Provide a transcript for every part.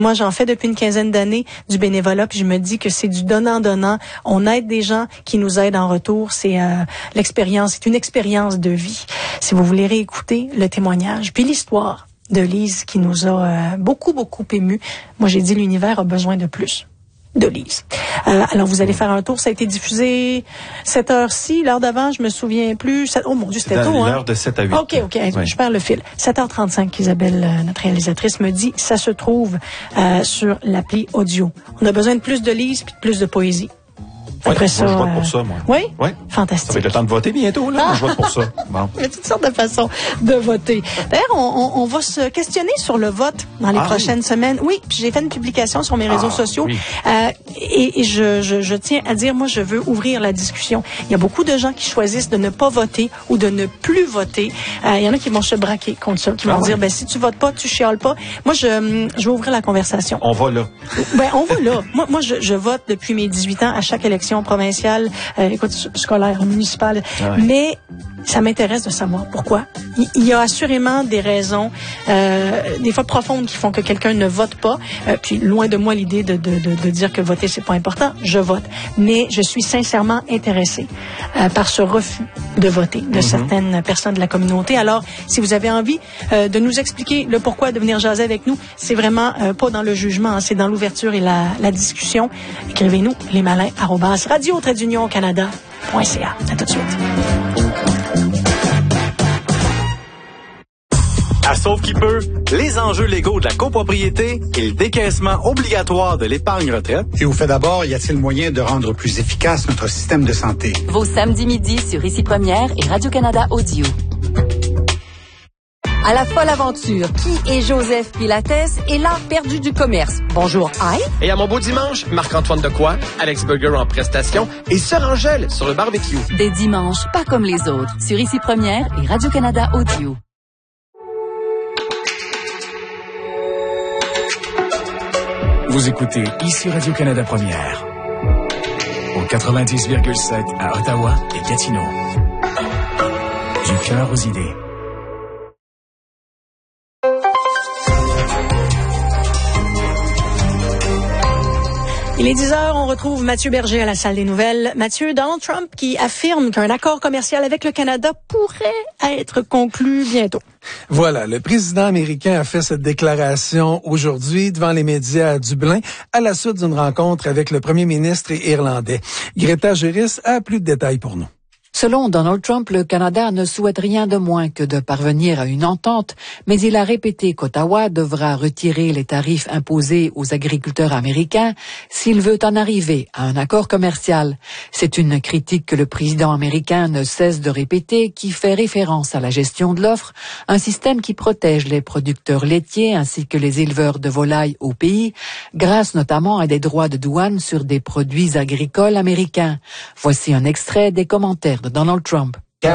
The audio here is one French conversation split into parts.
Moi, j'en fais depuis une quinzaine d'années du bénévolat, puis je me dis que c'est du donnant-donnant. On aide des gens qui nous aident en retour. C'est l'expérience, c'est une expérience de vie. Si vous voulez réécouter le témoignage, puis l'histoire de Lise qui nous a beaucoup émus. Moi, j'ai dit l'univers a besoin de plus de Lise. Alors, vous allez faire un tour. Ça a été diffusé cette heure-ci. L'heure d'avant, je me souviens plus. Oh mon Dieu, c'était tôt, hein? L'heure de 7 à 8. OK. Oui. Je perds le fil. 7h35 qu'Isabelle, notre réalisatrice, me dit, ça se trouve sur l'appli audio. On a besoin de plus de Lise puis de plus de poésie. Après ça, moi, je vote pour ça, moi. Oui? Oui. Fantastique. Ça va être le temps de voter bientôt, là. Moi, je vote pour ça. Bon. Il y a toutes sortes de façons de voter. D'ailleurs, on va se questionner sur le vote dans les prochaines semaines. Oui, puis j'ai fait une publication sur mes réseaux sociaux. Oui. Et je tiens à dire, moi, je veux ouvrir la discussion. Il y a beaucoup de gens qui choisissent de ne pas voter ou de ne plus voter. Il y en a qui vont se braquer contre ça, qui vont dire, si tu votes pas, tu chiales pas. Moi, je vais ouvrir la conversation. On va là. On va là. Moi, je vote depuis mes 18 ans à chaque élection provinciale, scolaire, municipale. Mais ça m'intéresse de savoir pourquoi. Il y a assurément des raisons, des fois profondes, qui font que quelqu'un ne vote pas. Puis loin de moi l'idée de dire que voter c'est pas important. Je vote, mais je suis sincèrement intéressée par ce refus de voter de certaines personnes de la communauté. Alors, si vous avez envie de nous expliquer le pourquoi, de venir jaser avec nous, c'est vraiment pas dans le jugement, c'est dans l'ouverture et la discussion. Écrivez-nous lesmalins@radio-canada.ca. À tout de suite. À Sauve qui peut, les enjeux légaux de la copropriété et le décaissement obligatoire de l'épargne retraite. Et au fait d'abord, y a-t-il moyen de rendre plus efficace notre système de santé? Vos samedis midi sur Ici Première et Radio-Canada Audio. À la folle aventure, qui est Joseph Pilates et l'art perdu du commerce? Bonjour, Hi. Et à mon beau dimanche, Marc-Antoine Decoy, Alex Burger en prestation et Sœur Angèle sur le barbecue. Des dimanches pas comme les autres sur Ici Première et Radio-Canada Audio. Vous écoutez Ici Radio-Canada Première au 90,7 à Ottawa et Gatineau. Du cœur aux idées. Il est 10h, on retrouve Mathieu Berger à la salle des nouvelles. Mathieu, Donald Trump qui affirme qu'un accord commercial avec le Canada pourrait être conclu bientôt. Voilà, le président américain a fait cette déclaration aujourd'hui devant les médias à Dublin à la suite d'une rencontre avec le premier ministre irlandais. Greta Juris a plus de détails pour nous. Selon Donald Trump, le Canada ne souhaite rien de moins que de parvenir à une entente, mais il a répété qu'Ottawa devra retirer les tarifs imposés aux agriculteurs américains s'il veut en arriver à un accord commercial. C'est une critique que le président américain ne cesse de répéter, qui fait référence à la gestion de l'offre, un système qui protège les producteurs laitiers ainsi que les éleveurs de volailles au pays, grâce notamment à des droits de douane sur des produits agricoles américains. Voici un extrait des commentaires de Donald Trump.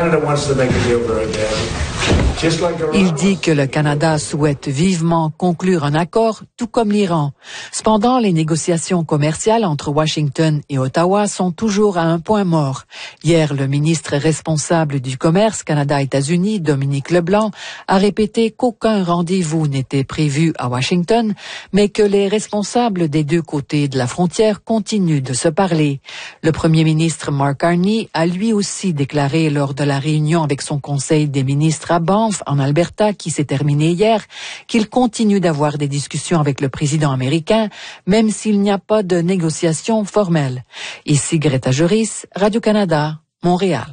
Il dit que le Canada souhaite vivement conclure un accord, tout comme l'Iran. Cependant, les négociations commerciales entre Washington et Ottawa sont toujours à un point mort. Hier, le ministre responsable du commerce Canada-États-Unis, Dominique Leblanc, a répété qu'aucun rendez-vous n'était prévu à Washington, mais que les responsables des deux côtés de la frontière continuent de se parler. Le premier ministre Mark Carney a lui aussi déclaré lors de la réunion avec son conseil des ministres à Banff, en Alberta, qui s'est terminée hier, qu'il continue d'avoir des discussions avec le président américain, même s'il n'y a pas de négociations formelles. Ici Greta Juris, Radio-Canada, Montréal.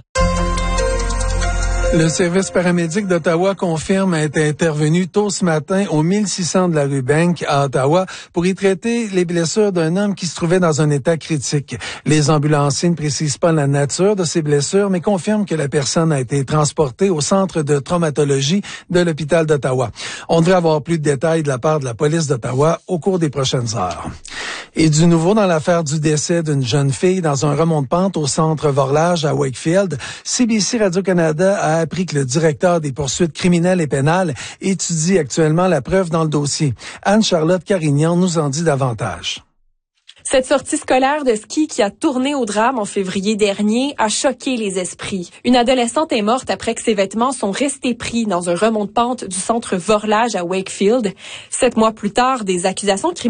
Le service paramédic d'Ottawa confirme être intervenu tôt ce matin au 1600 de la rue Bank à Ottawa pour y traiter les blessures d'un homme qui se trouvait dans un état critique. Les ambulanciers ne précisent pas la nature de ces blessures, mais confirment que la personne a été transportée au centre de traumatologie de l'hôpital d'Ottawa. On devrait avoir plus de détails de la part de la police d'Ottawa au cours des prochaines heures. Et du nouveau dans l'affaire du décès d'une jeune fille dans un remont de pente au centre Vorlage à Wakefield, CBC Radio-Canada a appris que le directeur des poursuites criminelles et pénales étudie actuellement la preuve dans le dossier. Anne-Charlotte Carignan nous en dit davantage. Cette sortie scolaire de ski qui a tourné au drame en février dernier a choqué les esprits. Une adolescente est morte après que ses vêtements sont restés pris dans un remont de pente du centre Vorlage à Wakefield. 7 mois plus tard, des accusations criminelles